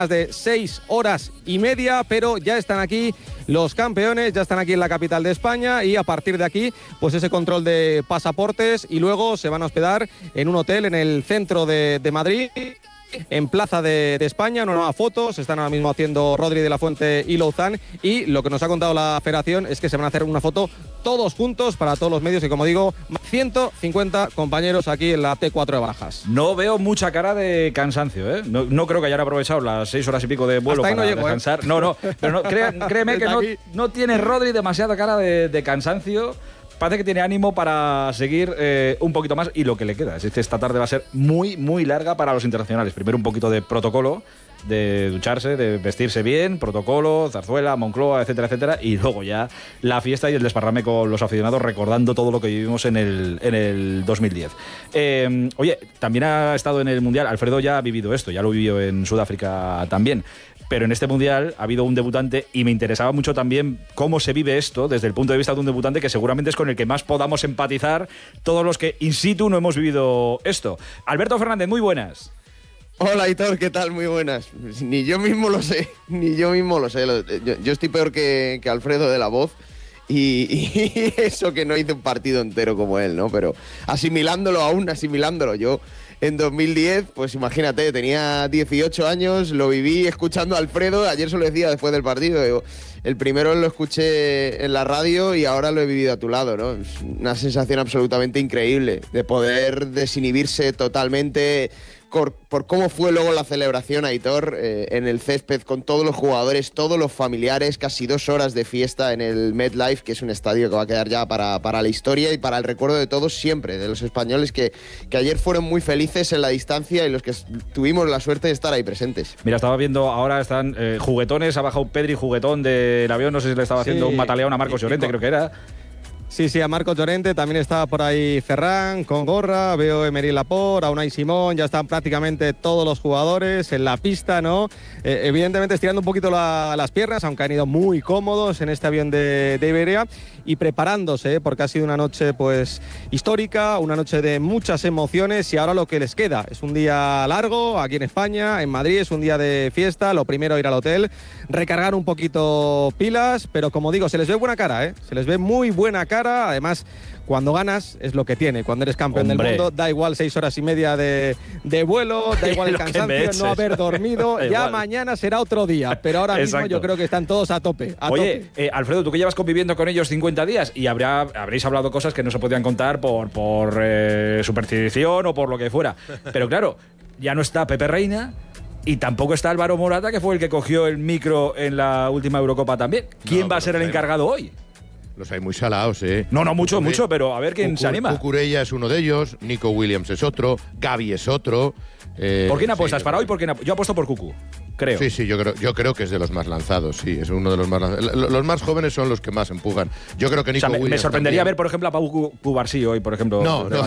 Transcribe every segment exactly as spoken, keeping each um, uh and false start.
de seis horas y media, pero ya están aquí los campeones, ya están aquí en la capital de España y a partir de aquí, pues ese control de pasaportes y luego se van a hospedar en un hotel en el centro de, de Madrid, en Plaza de, de España. Una nueva foto, se están ahora mismo haciendo Rodri de la Fuente y Louzán, y lo que nos ha contado la federación es que se van a hacer una foto todos juntos para todos los medios y, como digo, ciento cincuenta compañeros aquí en la T cuatro de Barajas. No veo mucha cara de cansancio, ¿eh? No, no creo que hayan aprovechado las seis horas y pico de vuelo para no llego, descansar. ¿eh? No, no, pero no, créeme, créeme que no, no tiene Rodri demasiada cara de, de cansancio. Parece que tiene ánimo para seguir eh, un poquito más, y lo que le queda es que esta tarde va a ser muy, muy larga para los internacionales. Primero un poquito de protocolo, de ducharse, de vestirse bien, protocolo, Zarzuela, Moncloa, etcétera, etcétera, y luego ya la fiesta y el desparrame con los aficionados, recordando todo lo que vivimos en el, en el dos mil diez. Eh, oye, también ha estado en el Mundial, Alfredo ya ha vivido esto, ya lo vivió en Sudáfrica también, pero en este Mundial ha habido un debutante y me interesaba mucho también cómo se vive esto desde el punto de vista de un debutante que seguramente es con el que más podamos empatizar todos los que in situ no hemos vivido esto. Alberto Fernández, muy buenas. Hola, Aitor, ¿qué tal? Muy buenas. Ni yo mismo lo sé, ni yo mismo lo sé. Yo, yo estoy peor que, que Alfredo de La Voz y, y eso que no hice un partido entero como él, ¿no? Pero asimilándolo aún, asimilándolo. Yo en dos mil diez, pues imagínate, tenía dieciocho años, lo viví escuchando a Alfredo. Ayer se lo decía después del partido, digo, el primero lo escuché en la radio y ahora lo he vivido a tu lado, ¿no? Es una sensación absolutamente increíble de poder desinhibirse totalmente por, por cómo fue luego la celebración, Aitor, eh, en el césped, con todos los jugadores, todos los familiares, casi dos horas de fiesta en el MetLife, que es un estadio que va a quedar ya para, para la historia y para el recuerdo de todos siempre, de los españoles que, que ayer fueron muy felices en la distancia y los que tuvimos la suerte de estar ahí presentes. Mira, estaba viendo, ahora están eh, juguetones, ha bajado Pedri juguetón del avión, no sé si le estaba haciendo sí, un mataleón a Marcos Llorente, creo que era. Sí, sí, a Marcos Llorente, también estaba por ahí Ferran con gorra, veo Emery Laporte, a Unai Simón, ya están prácticamente todos los jugadores en la pista, ¿no? Eh, evidentemente estirando un poquito la, las piernas, aunque han ido muy cómodos en este avión de, de Iberia y preparándose, ¿eh? Porque ha sido una noche pues histórica, una noche de muchas emociones y ahora lo que les queda es un día largo aquí en España, en Madrid, es un día de fiesta, lo primero ir al hotel, recargar un poquito pilas, pero como digo, se les ve buena cara, ¿eh? Se les ve muy buena cara. Además, cuando ganas es lo que tiene. Cuando eres campeón Hombre. del mundo, da igual seis horas y media de, de vuelo, da igual el cansancio, no haber dormido. Ya igual. Mañana será otro día, pero ahora mismo Exacto. yo creo que están todos a tope. A Oye, tope. Eh, Alfredo, tú que llevas conviviendo con ellos cincuenta días y habrá, habréis hablado cosas que no se podían contar por, por eh, superstición o por lo que fuera. Pero claro, ya no está Pepe Reina. Y tampoco está Álvaro Morata, que fue el que cogió el micro en la última Eurocopa también. ¿Quién no, va a ser el encargado hoy? Los hay muy salados, ¿eh? No, no, mucho, mucho, pero a ver quién Cucur, se anima. Cucurella es uno de ellos, Nico Williams es otro, Gavi es otro. Eh, ¿Por quién apuestas? Sí, para hoy, ¿por quién? Yo apuesto por Cucu, creo. Sí, sí, yo creo, yo creo que es de los más lanzados, sí, es uno de los más lanzados. Los más jóvenes son los que más empujan. Yo creo que Nico o sea, me, Williams me sorprendería también. ver, por ejemplo, a Pau Cubarsí hoy, por ejemplo. No, no.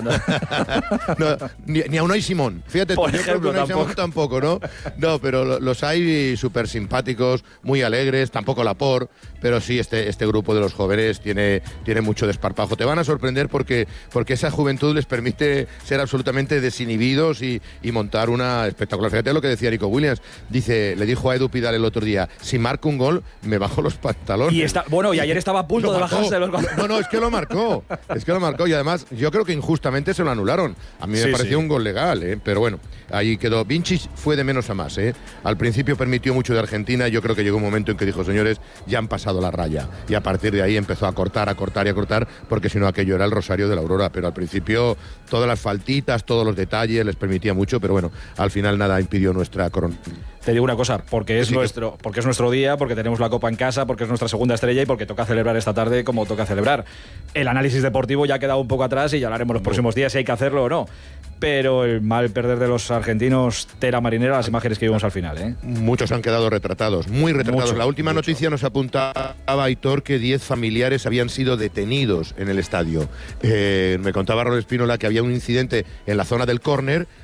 no ni, ni a Unai Simón. Fíjate, por yo ejemplo, creo que Unai Simón tampoco, ¿no? No, pero los hay súper simpáticos, muy alegres, tampoco Laporte, pero sí, este, este grupo de los jóvenes tiene, tiene mucho desparpajo. Te van a sorprender porque, porque esa juventud les permite ser absolutamente desinhibidos y, y montar una espectacular. Fíjate lo que decía Nico Williams. Dice, le dijo a Edu Pidal el otro día, si marco un gol, me bajo los pantalones. Y está, bueno, y ayer estaba a punto de bajarse los goles. No, no, es que lo marcó. Es que lo marcó. Y además, yo creo que injustamente se lo anularon. A mí me sí, pareció sí. un gol legal, ¿eh? Pero bueno, ahí quedó. Vinci fue de menos a más, ¿eh? Al principio permitió mucho de Argentina. Yo creo que llegó un momento en que dijo, señores, ya han pasado la raya. Y a partir de ahí empezó a cortar, a cortar y a cortar, porque si no aquello era el Rosario de la Aurora. Pero al principio todas las faltitas, todos los detalles les permitía mucho, pero bueno, al final nada impidió nuestra corona. Te digo una cosa, porque es, sí, nuestro, porque es nuestro día, porque tenemos la Copa en casa, porque es nuestra segunda estrella y porque toca celebrar esta tarde como toca celebrar. El análisis deportivo ya ha quedado un poco atrás y ya hablaremos los próximos días si hay que hacerlo o no. Pero el mal perder de los argentinos, tela marinera, las imágenes que vimos al final, ¿eh? Muchos han quedado retratados, muy retratados. Mucho, la última mucho. noticia nos apuntaba, Aitor, que diez familiares habían sido detenidos en el estadio. Eh, me contaba Raúl Espínola que había un incidente en la zona del córner.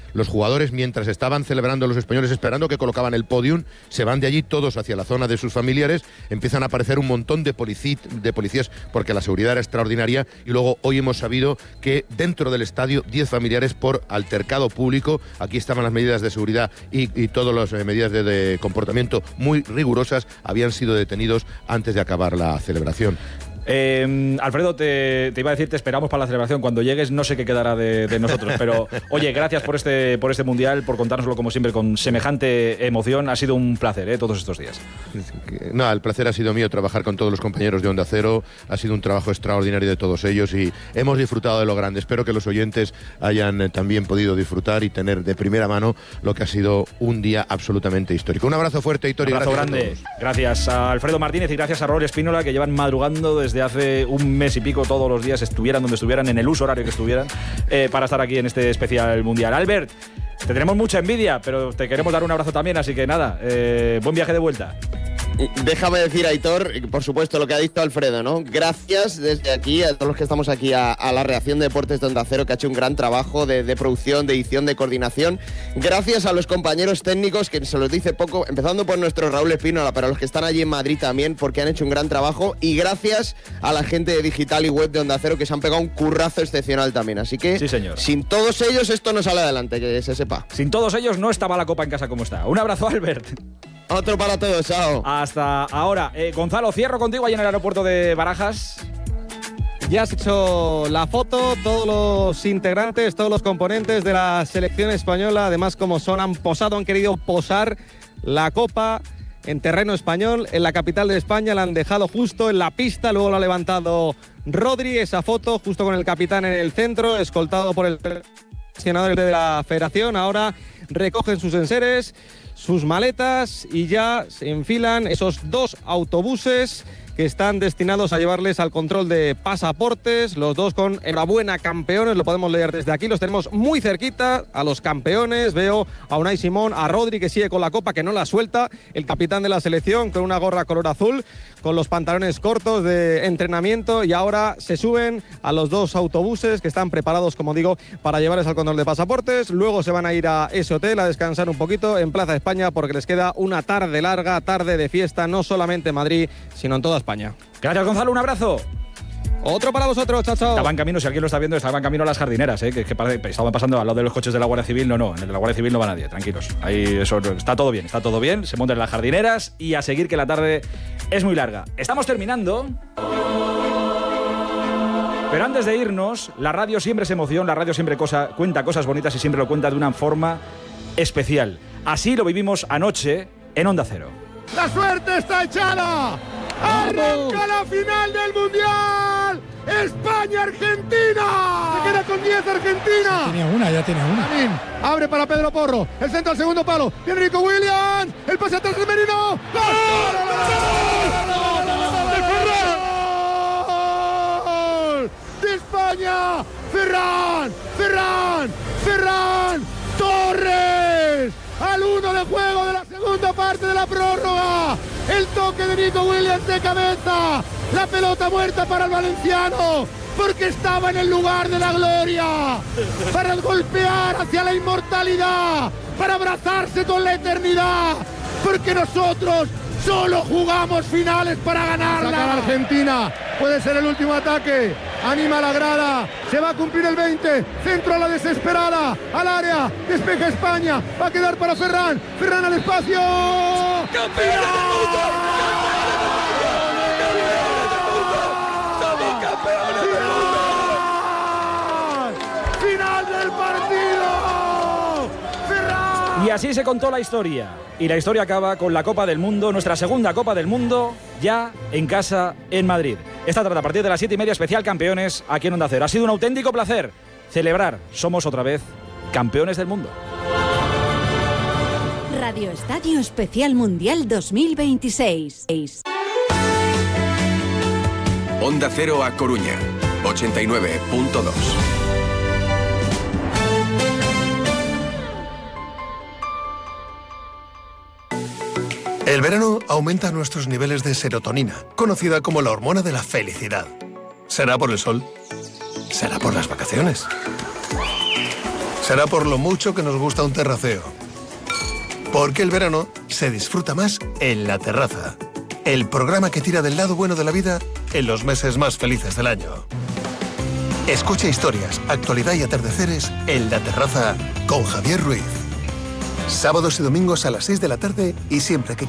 Los jugadores, mientras estaban celebrando los españoles, esperando que colocaban el podium, se van de allí todos hacia la zona de sus familiares, empiezan a aparecer un montón de, policí de policías porque la seguridad era extraordinaria, y luego hoy hemos sabido que dentro del estadio diez familiares por altercado público. Aquí estaban las medidas de seguridad y, y todas las eh, medidas de, de comportamiento muy rigurosas, habían sido detenidos antes de acabar la celebración. Eh, Alfredo, te, te iba a decir, te esperamos para la celebración. Cuando llegues no sé qué quedará de, de nosotros, pero oye, gracias por este, por este Mundial, por contárnoslo como siempre con semejante emoción. Ha sido un placer, ¿eh? Todos estos días. No, el placer ha sido mío trabajar con todos los compañeros de Onda Cero. Ha sido un trabajo extraordinario de todos ellos y hemos disfrutado de lo grande. Espero que los oyentes hayan eh, también podido disfrutar y tener de primera mano lo que ha sido un día absolutamente histórico. Un abrazo fuerte, Hitor, y gracias. Un abrazo grande. A gracias a Alfredo Martínez y gracias a Raúl Espínola, que llevan madrugando desde hace un mes y pico todos los días, estuvieran donde estuvieran, en el uso horario que estuvieran, eh, para estar aquí en este especial mundial. Albert, te tenemos mucha envidia, pero te queremos dar un abrazo también, así que nada, eh, buen viaje de vuelta. Déjame decir, Aitor, por supuesto, lo que ha dicho Alfredo, ¿no? Gracias desde aquí a todos los que estamos aquí a, a la Reacción de Deportes de Onda Cero, que ha hecho un gran trabajo de, de producción, de edición, de coordinación. Gracias a los compañeros técnicos, que se los dice poco, empezando por nuestro Raúl Espínola, para los que están allí en Madrid también, porque han hecho un gran trabajo. Y gracias a la gente de digital y web de Onda Cero, que se han pegado un currazo excepcional también. Así que, sí, señor, sin todos ellos esto no sale adelante, que se sepa. Sin todos ellos no estaba la Copa en casa como está. Un abrazo, Albert. Otro para todos, chao. Hasta ahora. Eh, Gonzalo, cierro contigo ahí en el aeropuerto de Barajas. Ya has hecho la foto, todos los integrantes, todos los componentes de la selección española, además como son, han posado, han querido posar la Copa en terreno español, en la capital de España, la han dejado justo en la pista, luego lo ha levantado Rodri, esa foto justo con el capitán en el centro, escoltado por el seleccionador de la federación. Ahora recogen sus enseres, sus maletas y ya se enfilan esos dos autobuses que están destinados a llevarles al control de pasaportes, los dos con enhorabuena campeones, lo podemos leer desde aquí, los tenemos muy cerquita a los campeones. Veo a Unai Simón, a Rodri, que sigue con la copa, que no la suelta, el capitán de la selección con una gorra color azul, con los pantalones cortos de entrenamiento, y ahora se suben a los dos autobuses que están preparados, como digo, para llevarles al control de pasaportes. Luego se van a ir a ese hotel a descansar un poquito en Plaza España, porque les queda una tarde larga, tarde de fiesta, no solamente en Madrid, sino en toda España. Gracias, Gonzalo, un abrazo. Otro para vosotros, chao, chao. Estaba en camino, si alguien lo está viendo, estaba en camino a las jardineras, ¿eh? que, que estaban pasando al lado de los coches de la Guardia Civil. No, no, en el de la Guardia Civil no va nadie, tranquilos. Ahí eso, está todo bien, está todo bien. Se montan las jardineras y a seguir, que la tarde es muy larga. Estamos terminando. Pero antes de irnos, la radio siempre es emoción, la radio siempre cosa, cuenta cosas bonitas y siempre lo cuenta de una forma especial. Así lo vivimos anoche en Onda Cero. ¡La suerte está echada! ¡Arranca la final del Mundial! ¡España-Argentina! Se queda con diez Argentina. Tiene una, ya tiene una. Lamin abre para Pedro Porro. El centro al segundo palo. Viene Rico Williams. El pase atrás de Merino. ¡Gol! ¡Gol! ¡De España! ¡Ferran! ¡Ferran! ¡Ferran! ¡Torres! Al uno de juego de la segunda parte de la prórroga. El toque de Nico Williams de cabeza. La pelota muerta para el valenciano, porque estaba en el lugar de la gloria. Para golpear hacia la inmortalidad. Para abrazarse con la eternidad. Porque nosotros solo jugamos finales para ganarla. Saca la Argentina. Puede ser el último ataque. Anima a la grada. Se va a cumplir el veinte. Centro a la desesperada. Al área. Despeja España. Va a quedar para Ferran. Ferran al espacio. ¡Campeones del mundo! ¡Somos campeones del mundo! ¡Final del partido! ¡Ferran! Y así se contó la historia. Y la historia acaba con la Copa del Mundo, nuestra segunda Copa del Mundo, ya en casa en Madrid. Esta tarde a partir de las siete y media, especial campeones aquí en Onda Cero. Ha sido un auténtico placer celebrar. Somos otra vez campeones del mundo. Radio Estadio Especial Mundial dos mil veintiséis. Onda Cero a Coruña, ochenta y nueve punto dos. El verano aumenta nuestros niveles de serotonina, conocida como la hormona de la felicidad. ¿Será por el sol? ¿Será por las vacaciones? Será por lo mucho que nos gusta un terraceo. Porque el verano se disfruta más en La Terraza. El programa que tira del lado bueno de la vida en los meses más felices del año. Escucha historias, actualidad y atardeceres en La Terraza con Javier Ruiz. Sábados y domingos a las seis de la tarde y siempre que